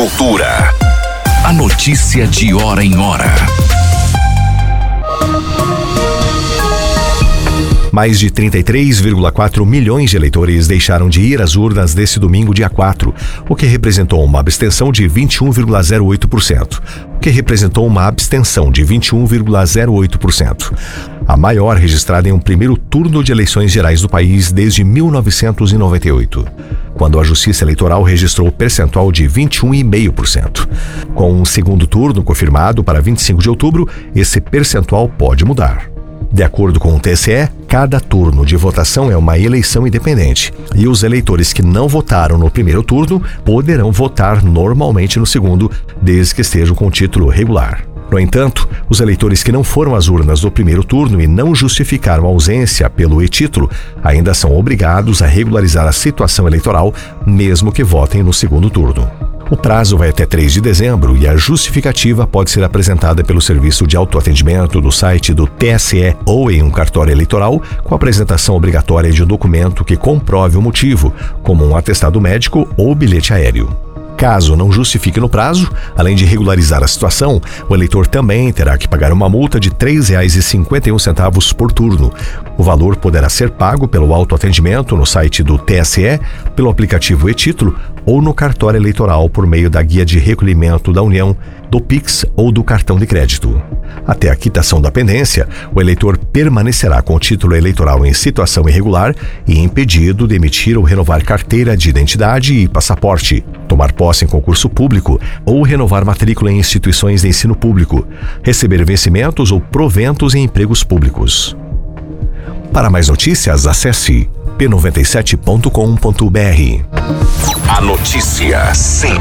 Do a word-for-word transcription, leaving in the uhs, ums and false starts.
Cultura. A notícia de hora em hora. Mais de trinta e três vírgula quatro milhões de eleitores deixaram de ir às urnas neste domingo, dia quatro, o que representou uma abstenção de vinte e um vírgula zero oito por cento. O que representou uma abstenção de vinte e um vírgula zero oito por cento. A maior registrada em um primeiro turno de eleições gerais do país desde mil novecentos e noventa e oito, quando a Justiça Eleitoral registrou o percentual de vinte e um vírgula cinco por cento. Com um segundo turno confirmado para vinte e cinco de outubro, esse percentual pode mudar. De acordo com o T S E, cada turno de votação é uma eleição independente e os eleitores que não votaram no primeiro turno poderão votar normalmente no segundo, desde que estejam com título regular. No entanto, os eleitores que não foram às urnas no primeiro turno e não justificaram a ausência pelo e-título ainda são obrigados a regularizar a situação eleitoral, mesmo que votem no segundo turno. O prazo vai até três de dezembro e a justificativa pode ser apresentada pelo serviço de autoatendimento do site do T S E ou em um cartório eleitoral com a apresentação obrigatória de um documento que comprove o motivo, como um atestado médico ou bilhete aéreo. Caso não justifique no prazo, além de regularizar a situação, o eleitor também terá que pagar uma multa de três reais e cinquenta e um centavos por turno. O valor poderá ser pago pelo autoatendimento no site do T S E, pelo aplicativo e-título ou no cartório eleitoral por meio da guia de recolhimento da União, do Pix ou do cartão de crédito. Até a quitação da pendência, o eleitor permanecerá com o título eleitoral em situação irregular e impedido de emitir ou renovar carteira de identidade e passaporte, tomar posse em concurso público ou renovar matrícula em instituições de ensino público, receber vencimentos ou proventos em empregos públicos. Para mais notícias, acesse p noventa e sete ponto com ponto b r. A notícia sempre